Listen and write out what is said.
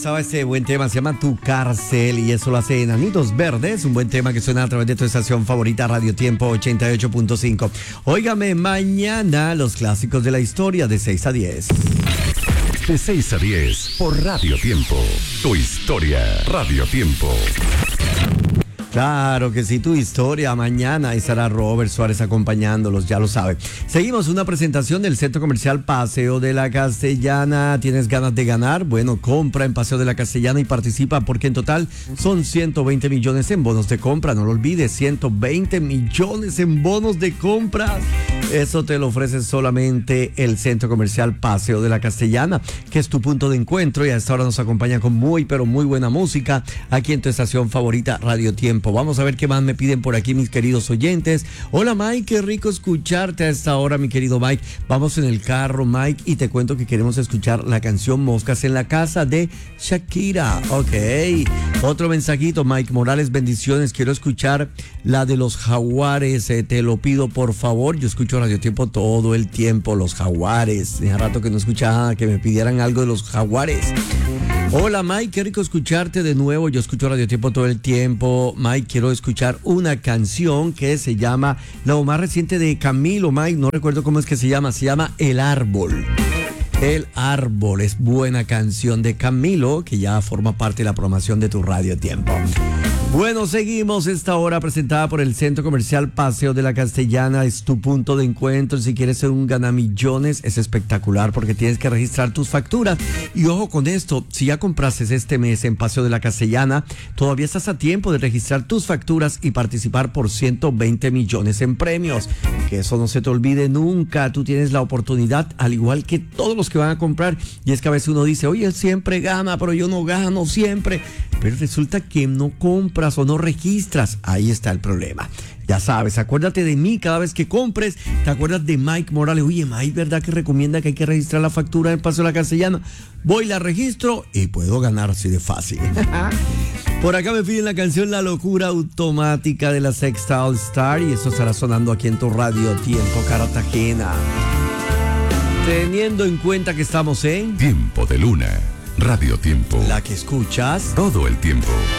estaba este buen tema, se llama Tu Cárcel y eso lo hace Enanitos Verdes, un buen tema que suena a través de tu estación favorita Radio Tiempo 88.5. Óigame, mañana los clásicos de la historia de 6 a 10. De 6 a 10 por Radio Tiempo. Tu historia, Radio Tiempo. Claro que sí, tu historia. Mañana estará Robert Suárez acompañándolos, ya lo sabe. Seguimos, una presentación del Centro Comercial Paseo de la Castellana. ¿Tienes ganas de ganar? Bueno, compra en Paseo de la Castellana y participa porque en total son 120 millones en bonos de compra. No lo olvides, 120 millones en bonos de compra. Eso te lo ofrece solamente el Centro Comercial Paseo de la Castellana, que es tu punto de encuentro, y a esta hora nos acompaña con muy, pero muy buena música aquí en tu estación favorita Radio Tiempo. Vamos a ver qué más me piden por aquí mis queridos oyentes. Hola Mike, qué rico escucharte a esta hora, mi querido Mike. Vamos en el carro, Mike, y te cuento que queremos escuchar la canción Moscas en la Casa de Shakira. Ok, otro mensajito, Mike Morales, bendiciones, quiero escuchar la de los Jaguares, te lo pido por favor. Yo escucho Radio Tiempo todo el tiempo, los Jaguares. Hace rato que no escuchaba que me pidieran algo de los Jaguares. Hola Mike, qué rico escucharte de nuevo. Yo escucho Radio Tiempo todo el tiempo. Mike, quiero escuchar una canción que se llama, lo más reciente de Camilo, Mike, no recuerdo cómo es que se llama El Árbol. El Árbol es buena canción de Camilo, que ya forma parte de la programación de tu Radio Tiempo. Bueno, seguimos esta hora presentada por el Centro Comercial Paseo de la Castellana. Es tu punto de encuentro. Si quieres ser un ganamillones, es espectacular porque tienes que registrar tus facturas. Y ojo con esto, si ya compraste este mes en Paseo de la Castellana, todavía estás a tiempo de registrar tus facturas y participar por 120 millones en premios. Que eso no se te olvide nunca. Tú tienes la oportunidad, al igual que todos los que van a comprar. Y es que a veces uno dice, oye, él siempre gana, pero yo no gano siempre. Pero resulta que no compras o no registras. Ahí está el problema. Ya sabes, acuérdate de mí cada vez que compres. Te acuerdas de Mike Morales. Oye, Mike, ¿verdad que recomienda que hay que registrar la factura del Paseo de la Castellana? Voy, la registro y puedo ganar así de fácil. Por acá me piden la canción La Locura Automática de la Sexta All Star. Y eso estará sonando aquí en tu Radio Tiempo Cartagena. Teniendo en cuenta que estamos en Tiempo de Luna. Radio Tiempo. La que escuchas todo el tiempo.